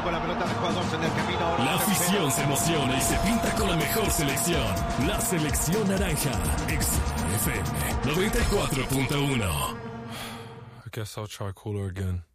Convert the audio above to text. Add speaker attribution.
Speaker 1: con la pelota de jugadores en el camino. Ahora
Speaker 2: La afición se emociona y se pinta con la mejor selección. La selección naranja. XFM 94.1.
Speaker 3: I guess I'll try cooler again.